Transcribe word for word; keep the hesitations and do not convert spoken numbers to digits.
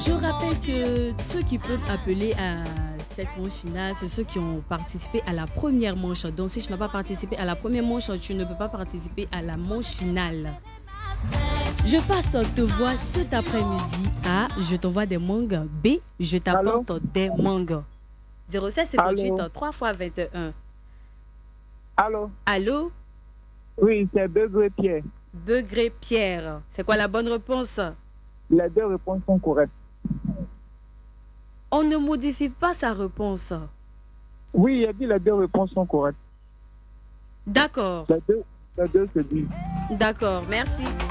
Je rappelle que ceux qui peuvent appeler à cette manche finale, c'est ceux qui ont participé à la première manche. Donc si tu n'as pas participé à la première manche, tu ne peux pas participer à la manche finale. Je passe te voir cet après-midi. A. Je t'envoie des mangues. B. Je t'apporte des mangues. zéro sept cinquante-huit trois fois vingt et un. Allô? Allô? Oui, c'est Begré Pierre. Begré Pierre. C'est quoi la bonne réponse? Les deux réponses sont correctes. On ne modifie pas sa réponse. Oui, il a dit les deux réponses sont correctes. D'accord. Les deux, les deux se disent. D'accord, merci.